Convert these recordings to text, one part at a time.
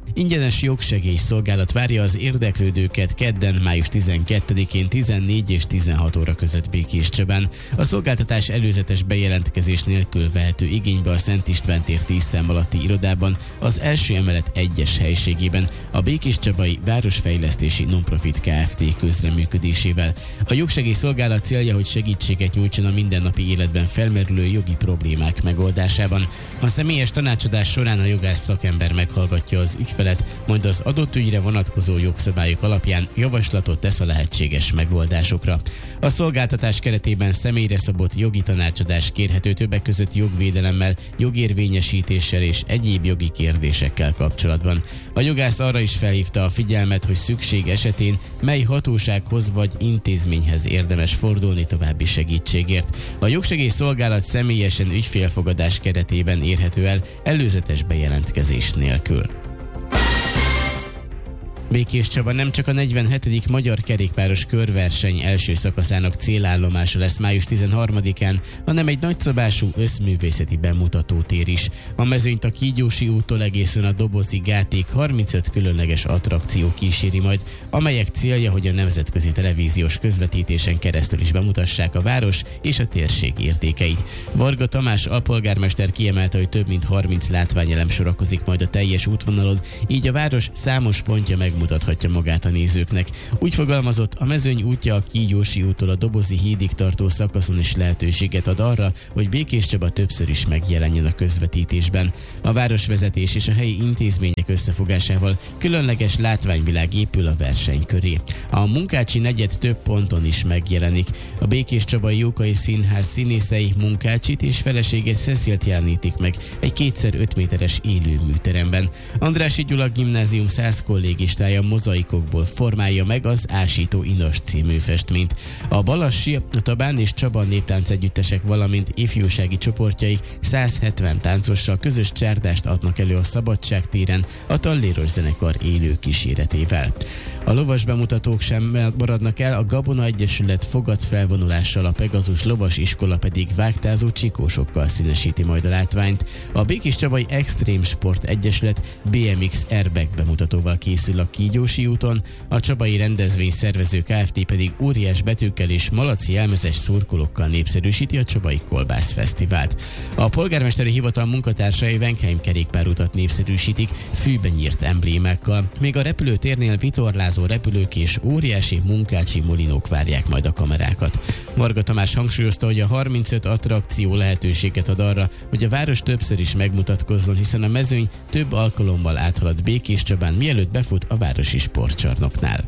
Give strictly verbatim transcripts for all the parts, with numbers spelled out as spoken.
Ingyenes jogsegélyszolgálat várja az érdeklődőket kedden, május tizenkettedikén tizennégy és tizenhat óra között Békéscsabán. A szolgáltatás előzetes bejelentkezés nélkül vehető igénybe a Szent István tér tíz szám alatti irodában, az első emelet egyes helységében, a Békéscsabai Városfejlesztési Nonprofit Kft. Közreműködésével. A jogsegélyszolgálat célja, hogy segítséget nyújtson a mindennapi életben felmerülő jogi problémák megoldásában. A személyes tanácsadás során a jogász szakember meghallgatja az ügyfelet, majd az adott ügyre vonatkozó jogszabályok alapján javaslatot tesz a lehetséges megoldásokra. A szolgáltatás keretében személyre szabott jogi tanácsadás kérhető többek között jogvédelemmel, jogérvényesítéssel és egyéb jogi kérdésekkel kapcsolatban. A jogász arra is felhívta a figyelmet, hogy szükség esetén mely hatósághoz vagy intézményhez érdemes fordulni további segítségért. A jogsegélyszolgálat személyesen ügyfélfogadás keretében érhető el előzetes bejelentkezés nélkül. Békéscsaba nem csak a negyvenhetedik Magyar Kerékpáros Körverseny első szakaszának célállomása lesz május tizenharmadikán, hanem egy nagyszabású összművészeti bemutatótér is. A mezőnyt a Kígyósi úttól egészen a Dobozi gátig harmincöt különleges attrakció kíséri majd, amelyek célja, hogy a nemzetközi televíziós közvetítésen keresztül is bemutassák a város és a térség értékeit. Varga Tamás alpolgármester kiemelte, hogy több mint harminc látványelem sorakozik majd a teljes útvonalon, így a város számos pontja meg mutathatja magát a nézőknek. Úgy fogalmazott, a mezőny útja a Kígyósi úttól a Dobozi hídig tartó szakaszon is lehetőséget ad arra, hogy Békéscsaba többször is megjelenjen a közvetítésben. A városvezetés és a helyi intézmények összefogásával különleges látványvilág épül a verseny köré. A Munkácsi negyed több ponton is megjelenik. A Békéscsabai Jókai Színház színészei Munkácsit és felesége Cecilt jelenítik meg egy kétszer öt méteres élő műteremben. Andrássy Gyula Gimnázium száz kollégistája a mozaikokból formálja meg az Ásító Inas című festményt. A Balassi, a Tabán és Csaba néptánc együttesek, valamint ifjúsági csoportjaik száz hetven táncossal közös csárdást adnak elő a Szabadság téren a Talléros zenekar élő kíséretével. A lovas bemutatók sem maradnak el, a Gabona Egyesület fogadfelvonulással, a Pegazus Lovas Iskola pedig vágtázó csikósokkal színesíti majd a látványt. A Békéscsabai Extrém Sport Egyesület bé em iksz Airbag bemutatóval készül a Kígyósi úton, a Csabai Rendezvény Szervező Kft. Pedig óriás betűkkel és malaci jelmezes szurkolókkal népszerűsíti a Csabai Kolbász Fesztivált. A polgármesteri hivatal munkatársai Venkheim kerékpárutat népszerűsítik fűben nyírt emblémákkal, még a repülőtérnél vitorlázó repülők és óriási munkácsi molinók várják majd a kamerákat. Varga Tamás hangsúlyozta, hogy a harmincöt attrakció lehetőséget ad arra, hogy a város többször is megmutatkozzon, hiszen a mezőny több alkalommal áthalad Békéscsabán, mielőtt befut a városi sportcsarnoknál.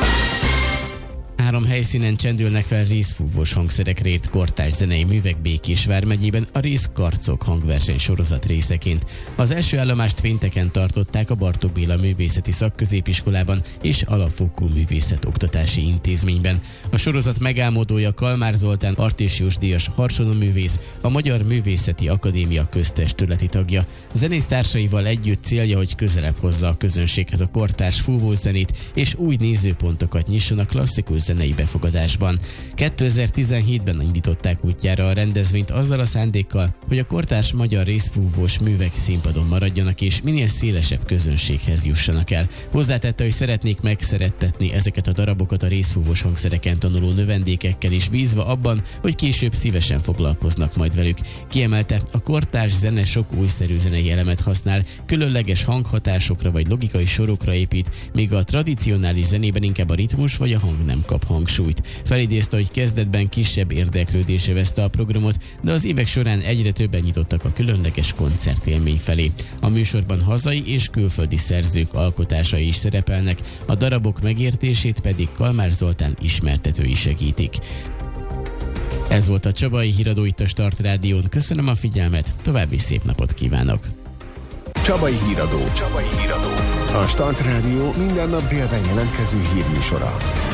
Három helyszínen csendülnek fel részfúvós hangszerekre írt kortárs zenei művek Békés vármegyében a Részkarcok hangverseny sorozat részeként. Az első állomást pénteken tartották a Bartók Béla Művészeti Szakközépiskolában és Alapfokú Művészetoktatási Intézményben. A sorozat megálmodója Kalmár Zoltán artésius díjas harsonaművész, a Magyar Művészeti Akadémia köztestületi tagja. Zenésztársaival együtt célja, hogy közelebb hozza a közönséghez a kortárs fúvózenét és új nézőpontokat nyisson a klasszikus zenei befogadásban. kétezer-tizenhétben indították útjára a rendezvényt azzal a szándékkal, hogy a kortárs magyar részfúvós művek színpadon maradjanak és minél szélesebb közönséghez jussanak el. Hozzátette, hogy szeretnék megszerettetni ezeket a darabokat a részfúvós hangszereken tanuló növendékekkel is, bízva abban, hogy később szívesen foglalkoznak majd velük. Kiemelte, a kortárs zene sok újszerű zenei elemet használ, különleges hanghatásokra vagy logikai sorokra épít, míg a tradicionális zenében inkább a ritmus vagy a hang nem kap hangsúlyt. Felidézte, hogy kezdetben kisebb érdeklődése veszte a programot, de az évek során egyre többen nyitottak a különleges koncertélmény felé. A műsorban hazai és külföldi szerzők alkotásai is szerepelnek, a darabok megértését pedig Kalmár Zoltán ismertetői segítik. Ez volt a Csabai Híradó itt a Start Rádión. Köszönöm a figyelmet, további szép napot kívánok! Csabai Híradó. Csabai Híradó. A Start Rádió minden nap délben jelentkező hírműsora.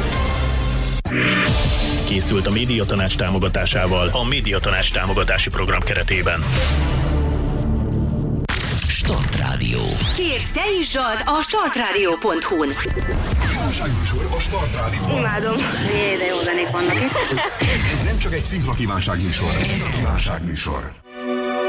Készült a Médiatanács támogatásával a Médiatanács támogatási program keretében. Start Rádió. Kérj, te is dalt a startradio pont hu-n. Kívánságműsor a Start Rádióban. Imádom. Jé, de jó zenék vannak itt. Ez nem csak egy szimpla kívánságműsor, ez a kívánságműsor.